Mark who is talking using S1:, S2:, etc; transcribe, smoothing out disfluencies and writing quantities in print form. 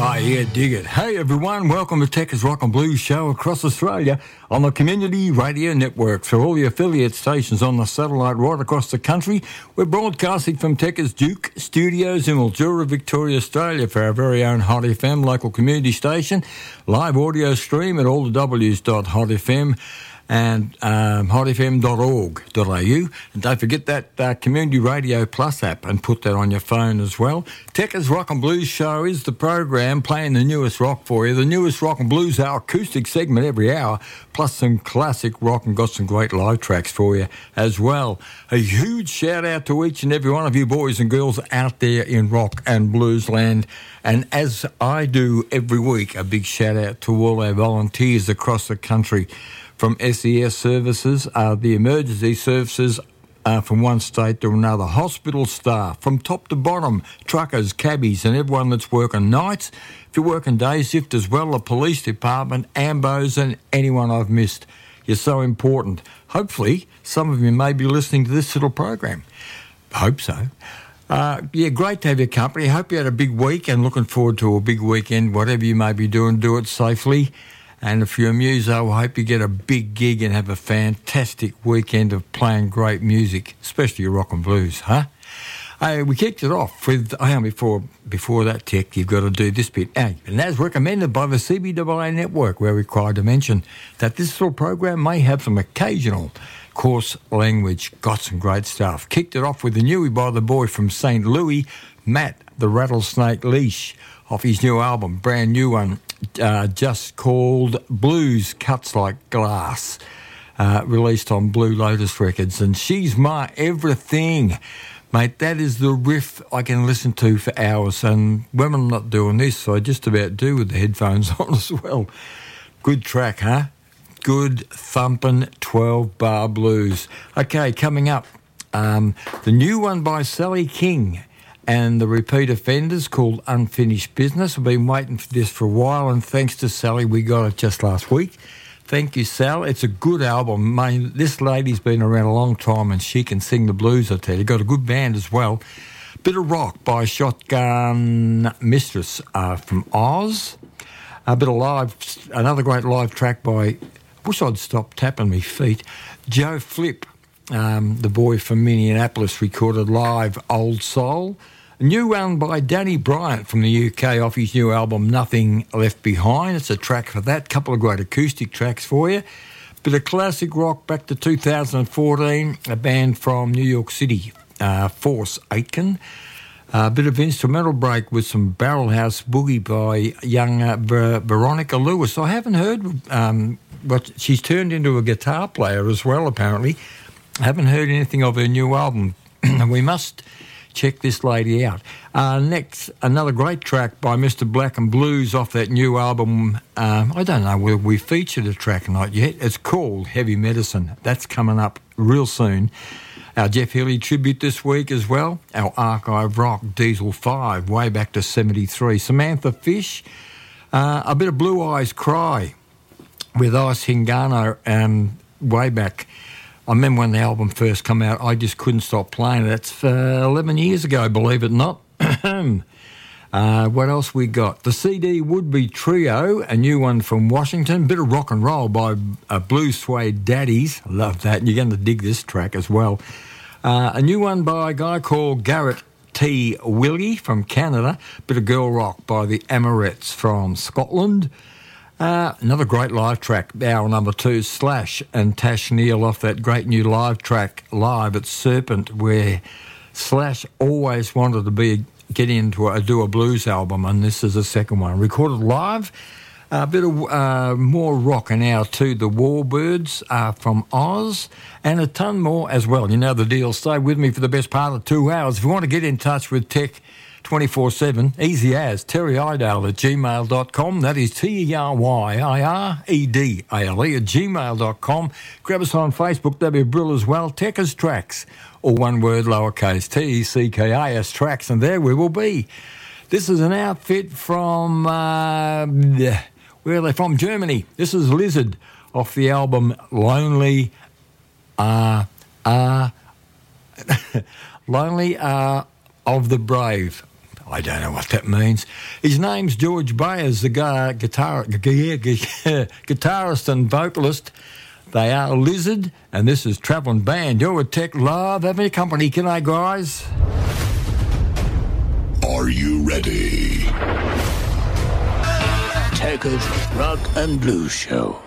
S1: Oh, yeah, dig it. Hey, everyone, welcome to Tech's Rock and Blues show across Australia on the Community Radio Network. For all the affiliate stations on the satellite right across the country, we're broadcasting from Tech's Duke Studios in Mildura, Victoria, Australia for our very own Hot FM local community station. Live audio stream at allthews.hotfm and hotfm.org.au. And don't forget that Community Radio Plus app and put that on your phone as well. Tech's Rock and Blues show is the program playing the newest rock for you. The newest rock and blues, our acoustic segment every hour, plus some classic rock, and got some great live tracks for you as well. A huge shout out to each and every one of you boys and girls out there in rock and blues land. And as I do every week, a big shout out to all our volunteers across the country, from SES services, the emergency services from one state to another, hospital staff, from top to bottom, truckers, cabbies, and everyone that's working nights. If you're working day shift as well, the police department, AMBOs, and anyone I've missed. You're so important. Hopefully, some of you may be listening to this little program. Hope so. Yeah, great to have your company. Hope you had a big week and looking forward to a big weekend. Whatever you may be doing, do it safely. And if you're a muso, I hope you get a big gig and have a fantastic weekend of playing great music, especially rock and blues, huh? We kicked it off with, before that, Tech, you've got to do this bit. And as recommended by the CBAA network, we're required to mention that this little program may have some occasional coarse language. Got some great stuff. Kicked it off with a newie by the boy from St. Louis, Matt the Rattlesnake Leash, off his new album, brand new one, just called Blues Cuts Like Glass, released on Blue Lotus Records. And she's my everything. Mate, that is the riff I can listen to for hours. And when I'm not doing this, I just about do with the headphones on as well. Good track, huh? Good thumping 12-bar blues. Okay, coming up, the new one by Sally King and the Repeat Offenders, called Unfinished Business. I've been waiting for this for a while, and thanks to Sally, we got it just last week. Thank you, Sal. It's a good album. Mate, this lady's been around a long time, and she can sing the blues, I tell you. Got a good band as well. Bit of rock by Shotgun Mistress from Oz. A bit of live, another great live track by, I wish I'd stop tapping my feet, Joe Flip. The boy from Minneapolis recorded live Old Soul. A new one by Danny Bryant from the UK off his new album Nothing Left Behind. It's a track for that. Couple of great acoustic tracks for you. Bit of classic rock back to 2014. A band from New York City, Force Aitken. A bit of instrumental break with some Barrelhouse Boogie by young Veronica Lewis. I haven't heard, but she's turned into a guitar player as well, apparently. I haven't heard anything of her new album. We must check this lady out. Next, another great track by Mr. Black and Blues off that new album. I don't know whether we featured a track or not yet. It's called Heavy Medicine. That's coming up real soon. Our Jeff Healey tribute this week as well. Our archive rock, Diesel 5, way back to 73. Samantha Fish, a bit of Blue Eyes Cry with Ice Hingano way back. I remember when the album first came out, I just couldn't stop playing it. That's 11 years ago, believe it or not. What else we got? The CD Would-Be Trio, a new one from Washington. Bit of rock and roll by Blue Suede Daddies. Love that. You're going to dig this track as well. A new one by a guy called Garrett T. Willie from Canada. Bit of girl rock by the Amorettes from Scotland. Another great live track, hour number 2, Slash and Tash Neal off that great new live track, Live at Serpent, where Slash always wanted to do a blues album, and this is the second one. Recorded live, a bit of more rock in hour 2, the Warbirds from Oz, and a ton more as well. You know the deal. Stay with me for the best part of 2 hours. If you want to get in touch with Tech 24/7, easy as terryidale@gmail.com. That is TERYIREDALE@gmail.com. Grab us on Facebook, that'd be a brill as well. Techers Tracks, or one word, lowercase, TECKAS Tracks, and there we will be. This is an outfit from, where are they from? Germany. This is Lizard off the album Lonely Lonely of the Brave. I don't know what that means. His name's George Bayers, the guitarist and vocalist. They are Lizard, and this is Travelling Band. You're with Tech Live. Having your company. G'day, guys.
S2: Are you ready?
S3: Tech's Rock and Blues Show.